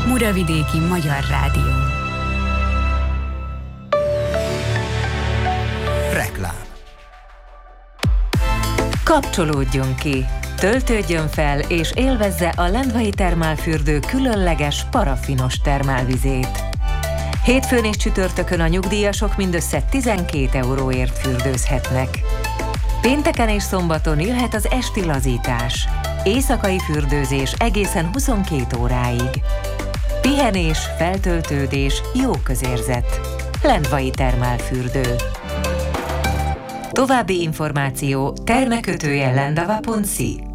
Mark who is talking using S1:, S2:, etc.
S1: Muravidéki Magyar Rádió.
S2: Reklám.
S3: Kapcsolódjon ki! Töltődjön fel és élvezze a Lendvai Termálfürdő különleges parafinos termálvizét. Hétfőn és csütörtökön a nyugdíjasok mindössze 12 euróért fürdőzhetnek. Pénteken és szombaton jöhet az esti lazítás. Éjszakai fürdőzés egészen 22 óráig. Pihenés, feltöltődés, jó közérzet. Lendvai Termálfürdő. További információ termekötője lendava.si.